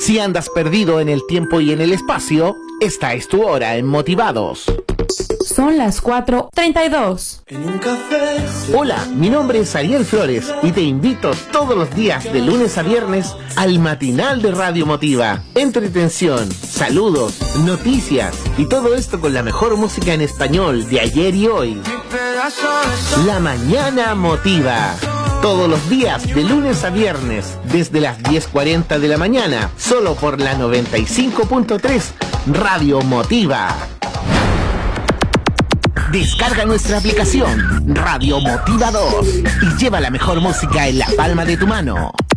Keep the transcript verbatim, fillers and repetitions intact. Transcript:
Si andas perdido en el tiempo y en el espacio, esta es tu hora en Motivados. Son las cuatro treinta y dos. Hola, mi nombre es Ariel Flores y te invito todos los días de lunes a viernes al matinal de Radio Motiva. Entretención, saludos, noticias y todo esto con la mejor música en español de ayer y hoy. La Mañana Motiva. Todos los días de lunes a viernes desde las diez cuarenta de la mañana, solo por la noventa y cinco punto tres Radio Motiva. Descarga nuestra aplicación Radio Motiva dos y lleva la mejor música en la palma de tu mano.